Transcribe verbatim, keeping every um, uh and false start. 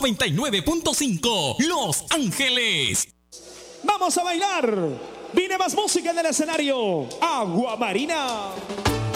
noventa y nueve punto cinco, Los Ángeles. Vamos a bailar. Viene más música en el escenario. Agua Marina.